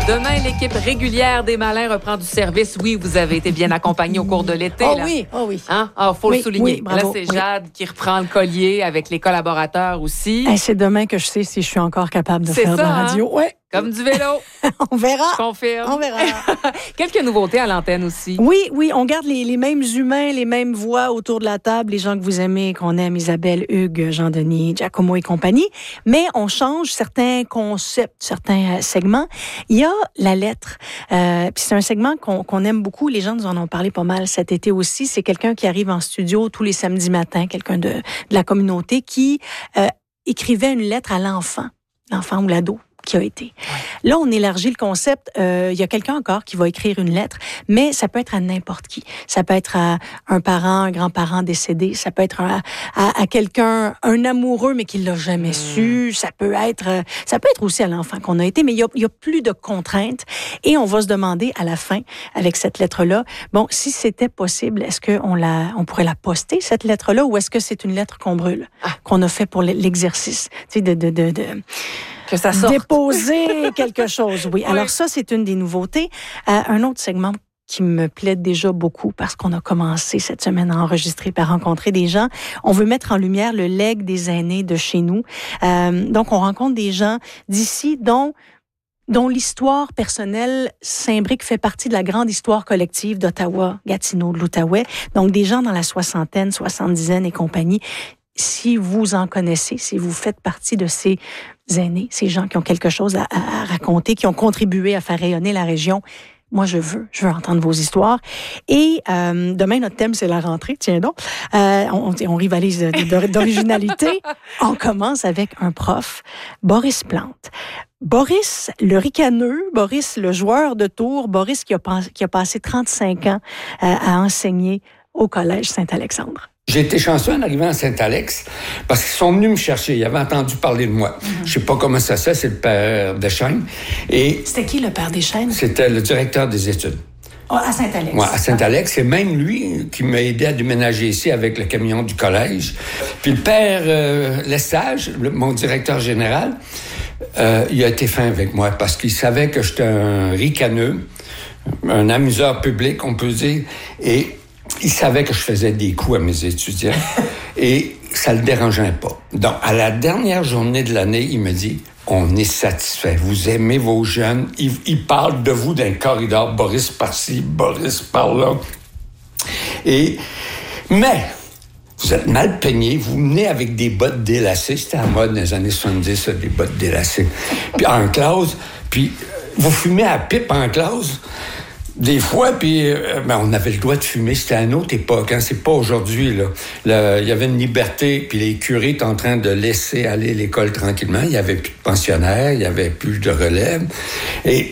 Demain, l'équipe régulière des Malins reprend du service. Oui, vous avez été bien accompagnés au cours de l'été. Oh là. oui, oh oui. Hein? Faut le souligner. Oui, bravo, là, c'est Jade qui reprend le collier avec les collaborateurs aussi. Hey, c'est demain que je sais si je suis encore capable de faire de la radio. Hein? Comme du vélo. On verra. Je confirme. On verra. Quelques nouveautés à l'antenne aussi. Oui, on garde les mêmes humains, les mêmes voix autour de la table, les gens que vous aimez, qu'on aime, Isabelle, Hugues, Jean-Denis, Giacomo et compagnie. Mais on change certains concepts, certains segments. Il y a la lettre. Puis c'est un segment qu'on aime beaucoup. Les gens nous en ont parlé pas mal cet été aussi. C'est quelqu'un qui arrive en studio tous les samedis matins, quelqu'un de la communauté qui écrivait une lettre à l'enfant ou l'ado qui a été. Ouais. Là, on élargit le concept. Il y a quelqu'un encore qui va écrire une lettre, mais ça peut être à n'importe qui. Ça peut être à un parent, un grand-parent décédé. Ça peut être à quelqu'un, un amoureux, mais qui l'a jamais su. Ça peut être aussi à l'enfant qu'on a été, mais il y a plus de contraintes. Et on va se demander à la fin, avec cette lettre-là, bon, si c'était possible, est-ce on pourrait la poster, cette lettre-là, ou est-ce que c'est une lettre qu'on brûle, qu'on a fait pour l'exercice, tu sais, que ça sorte. Déposer quelque chose, oui. Alors ça, c'est une des nouveautés. Un autre segment qui me plaît déjà beaucoup parce qu'on a commencé cette semaine à enregistrer, à rencontrer des gens. On veut mettre en lumière le legs des aînés de chez nous. Donc, on rencontre des gens d'ici dont l'histoire personnelle s'imbrique, fait partie de la grande histoire collective d'Ottawa, Gatineau, de l'Outaouais. Donc, des gens dans la soixantaine, soixante-dizaine et compagnie. Si vous en connaissez, si vous faites partie de ces aînés, ces gens qui ont quelque chose à raconter, qui ont contribué à faire rayonner la région, moi, je veux entendre vos histoires. Et demain, notre thème, c'est la rentrée. Tiens donc, on rivalise d'originalité. On commence avec un prof, Boris Plante. Boris, le ricaneux, Boris, le joueur de tour, Boris qui a passé 35 ans à enseigner au Collège Saint-Alexandre. J'ai été chanceux en arrivant à Saint-Alex parce qu'ils sont venus me chercher. Ils avaient entendu parler de moi. Je sais pas comment ça se fait, c'est le père Deschênes. Et c'était qui le père Deschênes? C'était le directeur des études. À Saint-Alex. Oui, à Saint-Alex. C'est même lui qui m'a aidé à déménager ici avec le camion du collège. Puis le père Lesage, mon directeur général, il a été fin avec moi parce qu'il savait que j'étais un ricaneux, un amuseur public, on peut dire, et il savait que je faisais des coups à mes étudiants et ça le dérangeait pas. Donc, à la dernière journée de l'année, il me dit « On est satisfait. Vous aimez vos jeunes. Ils parlent de vous dans le corridor. Boris par-ci, Boris par-là. Mais vous êtes mal peignés. Vous venez avec des bottes délacées. C'était à mode dans les années 70, des bottes délacées. Puis en classe, puis vous fumez à pipe en classe. Des fois, puis on avait le droit de fumer. C'était à une autre époque, hein, c'est pas aujourd'hui. Là. Il y avait une liberté, puis les curés étaient en train de laisser aller l'école tranquillement. Il y avait plus de pensionnaires, il y avait plus de relève. Et